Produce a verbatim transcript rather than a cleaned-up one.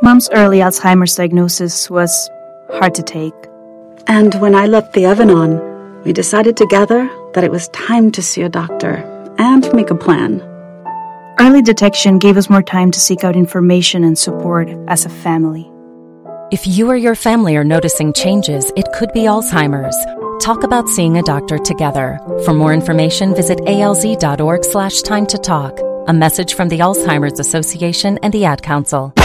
Mom's early Alzheimer's diagnosis was hard to take. And when I let the oven on, we decided together that it was time to see a doctor and make a plan. Early detection gave us more time to seek out information and support as a family. If you or your family are noticing changes, it could be Alzheimer's. Talk about seeing a doctor together. For more information, visit alz.org slash time to talk. A message from the Alzheimer's Association and the Ad Council.